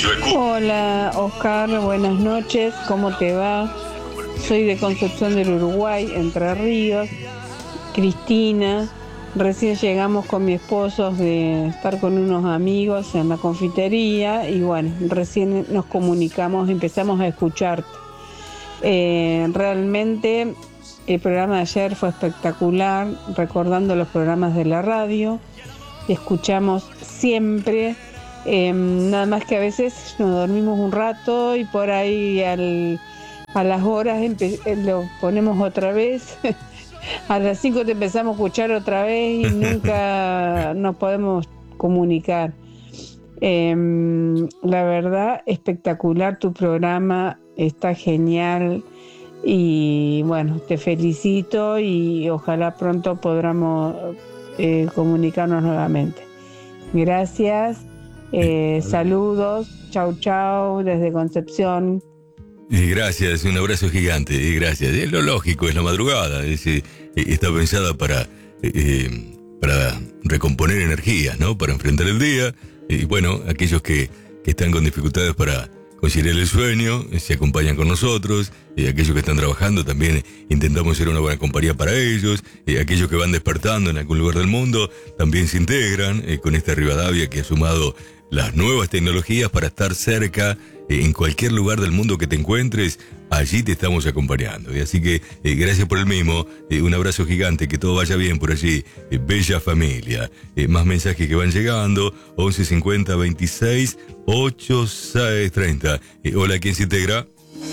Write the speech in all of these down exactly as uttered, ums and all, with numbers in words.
Hola Oscar, buenas noches, ¿cómo te va? Soy de Concepción del Uruguay, Entre Ríos. Cristina, recién llegamos con mi esposo de estar con unos amigos en la confitería y bueno, recién nos comunicamos, empezamos a escucharte. Eh, realmente el programa de ayer fue espectacular, recordando los programas de la radio, escuchamos siempre, eh, nada más que a veces nos dormimos un rato y por ahí al, a las horas empe- lo ponemos otra vez. A las cinco te empezamos a escuchar otra vez y nunca nos podemos comunicar. Eh, la verdad, espectacular tu programa, está genial y bueno, te felicito y ojalá pronto podamos eh, comunicarnos nuevamente. Gracias, eh, saludos, chau chau desde Concepción. Y gracias, un abrazo gigante, y gracias. Es lo lógico, es la madrugada, es, eh, está pensada para, eh, para recomponer energías, ¿no? Para enfrentar el día. Y bueno, aquellos que, que están con dificultades para conciliar el sueño, se acompañan con nosotros. Y aquellos que están trabajando también intentamos ser una buena compañía para ellos. Y aquellos que van despertando en algún lugar del mundo también se integran eh, con esta Rivadavia que ha sumado las nuevas tecnologías para estar cerca. En cualquier lugar del mundo que te encuentres, allí te estamos acompañando. Y así que eh, gracias por el mismo, eh, un abrazo gigante, que todo vaya bien por allí, eh, bella familia. Eh, más mensajes que van llegando, once cincuenta veintiséis ochenta y seis treinta. Eh, hola, ¿quién se integra?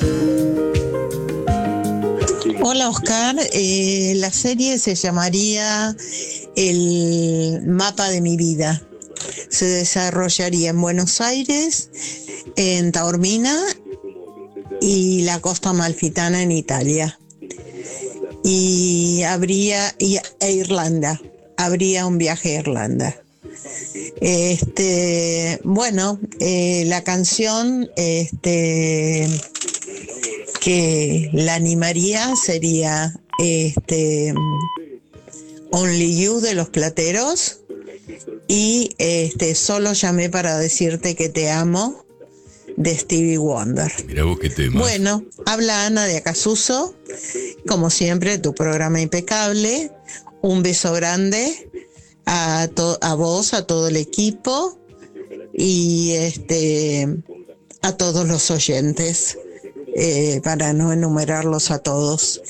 Hola Oscar, eh, la serie se llamaría El Mapa de mi Vida. Se desarrollaría en Buenos Aires, en Taormina y la costa amalfitana en Italia. Y habría y, e Irlanda, habría un viaje a Irlanda. Este, bueno, eh, la canción este, que la animaría sería este, Only You de Los Plateros. Y este solo llamé para decirte que te amo de Stevie Wonder. Mira vos qué tema. Bueno, habla Ana de Acasuso. Como siempre, tu programa impecable. Un beso grande a, to- a vos, a todo el equipo y este a todos los oyentes, eh, para no enumerarlos a todos.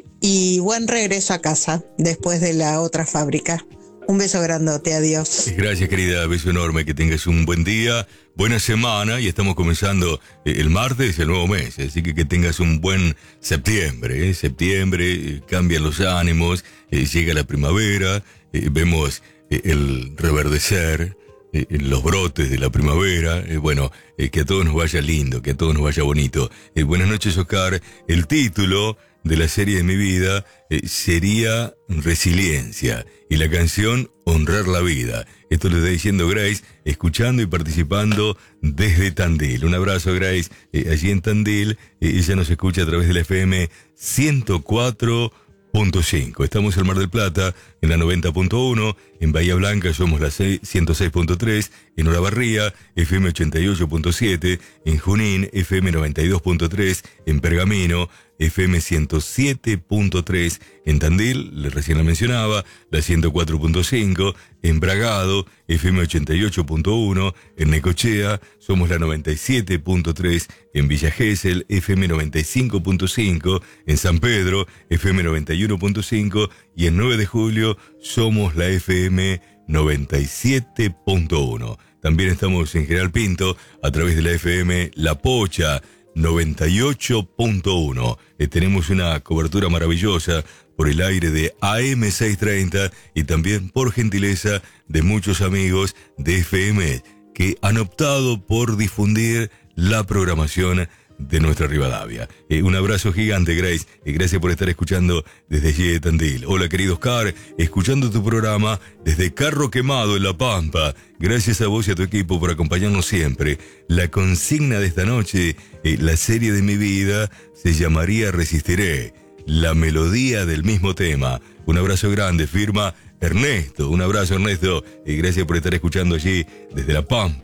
Y buen regreso a casa después de la otra fábrica. Un beso grandote, adiós. Gracias, querida, beso enorme, que tengas un buen día, buena semana, y estamos comenzando eh, el martes, el nuevo mes, así que que tengas un buen septiembre, ¿eh? Septiembre, eh, cambian los ánimos, eh, llega la primavera, eh, vemos eh, el reverdecer, eh, los brotes de la primavera, eh, bueno, eh, que a todos nos vaya lindo, que a todos nos vaya bonito. Eh, buenas noches, Oscar. El título de la serie de mi vida eh, sería Resiliencia y la canción Honrar la Vida. Esto lo está diciendo Grace, escuchando y participando desde Tandil. Un abrazo, Grace, eh, allí en Tandil. Eh, ella nos escucha a través de la F M ciento cuatro punto cinco. Estamos en Mar del Plata, en la noventa punto uno, en Bahía Blanca somos la ciento seis punto tres, en Olavarría, F M ochenta y ocho punto siete, en Junín, F M noventa y dos punto tres, en Pergamino, F M ciento siete punto tres, en Tandil, le recién la mencionaba, la ciento cuatro punto cinco, en Bragado, F M ochenta y ocho punto uno, en Necochea, somos la noventa y siete punto tres, en Villa Gesell, F M noventa y cinco punto cinco, en San Pedro, F M noventa y uno punto cinco, y en nueve de julio somos la F M noventa y siete punto uno. También estamos en General Pinto a través de la F M La Pocha noventa y ocho punto uno. Eh, tenemos una cobertura maravillosa por el aire de A M seiscientos treinta y también por gentileza de muchos amigos de F M que han optado por difundir la programación de nuestra Rivadavia. Eh, un abrazo gigante, Grace, y eh, gracias por estar escuchando desde allí de Tandil. Hola, querido Oscar, escuchando tu programa desde Carro Quemado en La Pampa. Gracias a vos y a tu equipo por acompañarnos siempre. La consigna de esta noche, eh, la serie de mi vida, se llamaría Resistiré, la melodía del mismo tema. Un abrazo grande, firma Ernesto. Un abrazo, Ernesto, y gracias por estar escuchando allí desde La Pampa.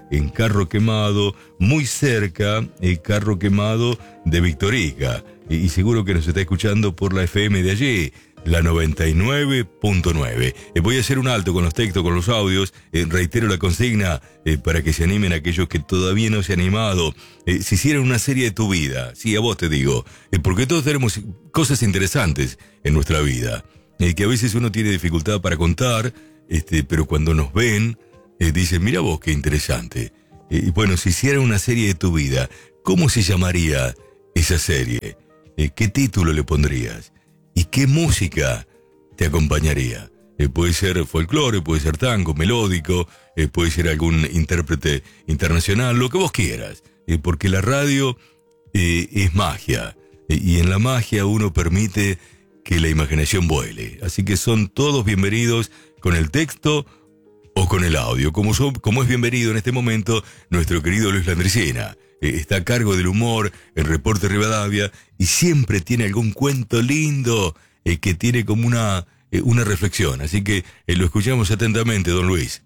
en Carro Quemado, muy cerca, el Carro Quemado de Victorica. Y, y seguro que nos está escuchando por la F M de allí, la noventa y nueve punto nueve. Eh, voy a hacer un alto con los textos, con los audios. Eh, reitero la consigna eh, para que se animen aquellos que todavía no se han animado. Eh, si hicieran una serie de tu vida, sí, a vos te digo, eh, porque todos tenemos cosas interesantes en nuestra vida, eh, que a veces uno tiene dificultad para contar, este, pero cuando nos ven, eh, dicen, mira vos qué interesante. Eh, y bueno, si hicieran una serie de tu vida, ¿cómo se llamaría esa serie? Eh, ¿Qué título le pondrías? ¿Y qué música te acompañaría? Eh, puede ser folclore, puede ser tango, melódico, eh, puede ser algún intérprete internacional, lo que vos quieras. Eh, porque la radio eh, es magia. Eh, y en la magia uno permite que la imaginación vuele. Así que son todos bienvenidos con el texto o con el audio. Como, son, como es bienvenido en este momento nuestro querido Luis Landricina. Eh, está a cargo del humor en Reporte Rivadavia y siempre tiene algún cuento lindo eh, que tiene como una, eh, una reflexión. Así que eh, lo escuchamos atentamente, don Luis.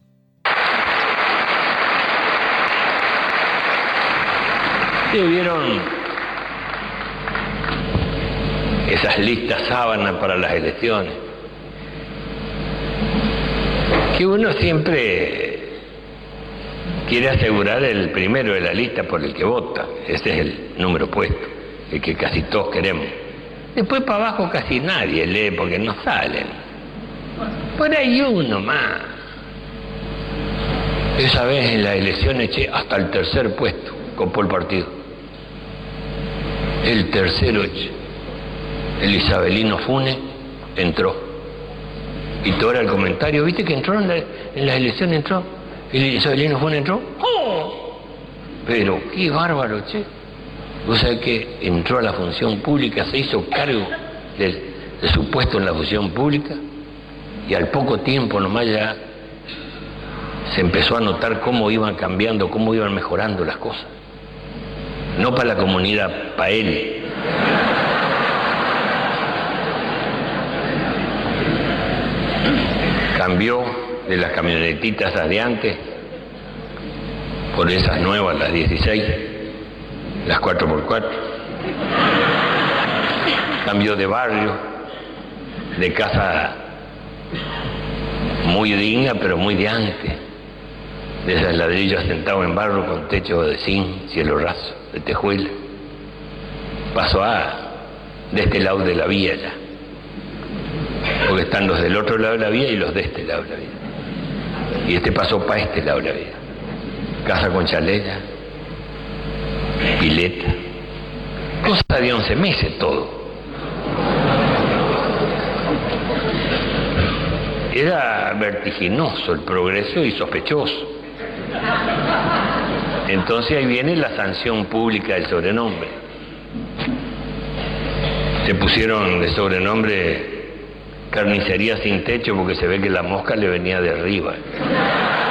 ¿Sí vieron esas listas sábanas para las elecciones? Que uno siempre quiere asegurar el primero de la lista por el que vota. Ese es el número puesto, el que casi todos queremos. Después para abajo casi nadie lee porque no salen. Por ahí uno más. Esa vez en las elecciones eché hasta el tercer puesto, copó el partido. El tercero eché. El Isabelino Funes entró. Y todo era el comentario, ¿viste que entró en, la, en las elecciones? Entró. ¿El Isabelino Funes entró? ¡Oh! Pero qué bárbaro, che. O sea que entró a la función pública, se hizo cargo de, de su puesto en la función pública y al poco tiempo nomás ya se empezó a notar cómo iban cambiando, cómo iban mejorando las cosas. No para la comunidad, para él. Cambió de las camionetitas de antes por esas nuevas, las dieciséis, las cuatro por cuatro. Cambió de barrio, de casa muy digna pero muy de antes, de esas ladrillos asentados en barro con techo de zinc, cielo raso, de tejuela. Pasó a de este lado de la vía ya, porque están los del otro lado de la vía y los de este lado de la vía. Y este pasó para este lado de la vida. Casa con chaleta, pileta, cosa de once meses todo. Era vertiginoso el progreso y sospechoso. Entonces ahí viene la sanción pública del sobrenombre. Se pusieron de sobrenombre Carnicería Sin Techo porque se ve que la mosca le venía de arriba.